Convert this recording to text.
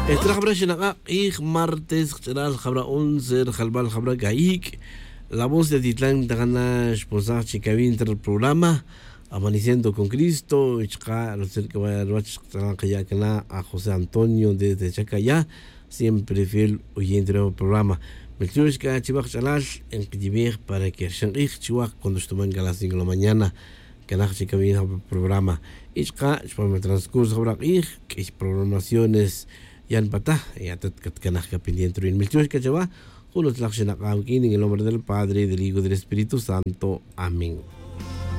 Esta خبرة شنقا martes خلال خبرة 11 خلبال خبرة gaik. La voz de Titlán Tagana esposa Chicavin el programa Amaneciendo con Cristo, Ichka, lo cerca va a José Antonio desde Chacayá, siempre fiel oyente del programa. Melchushka Chibak Chalash en Kijibir para que Shanrik Chiwak cuando estuvo a las 5 de la mañana, que la Chicavin el programa. Ichka, para el transcurso habrá que programaciones yan patah, ya tatkanah ka pendiente en Melchushka Chava. Juntos la en el nombre del Padre, del Hijo y del Espíritu Santo. Amén.